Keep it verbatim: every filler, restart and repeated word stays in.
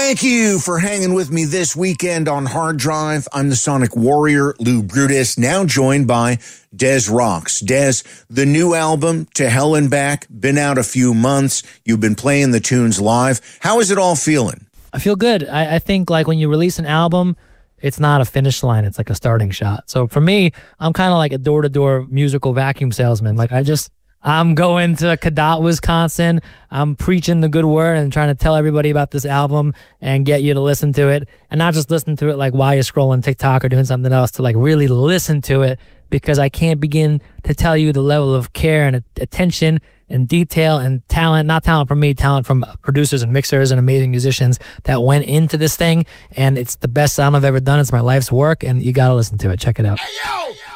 Thank you for hanging with me this weekend on Hard Drive. I'm the Sonic Warrior, Lou Brutus, now joined by Des Rocks. Des, the new album, To Hell and Back, been out a few months. You've been playing the tunes live. How is it all feeling? I feel good. I, I think like when you release an album, it's not a finish line. It's like a starting shot. So for me, I'm kind of like a door-to-door musical vacuum salesman. Like I just, I'm going to Cadott, Wisconsin. I'm preaching the good word and trying to tell everybody about this album and get you to listen to it. And not just listen to it like while you're scrolling TikTok or doing something else, to like really listen to it, because I can't begin to tell you the level of care and attention and detail and talent, not talent from me, talent from producers and mixers and amazing musicians that went into this thing. And it's the best sound I've ever done. It's my life's work, and you got to listen to it. Check it out. Hey, yo!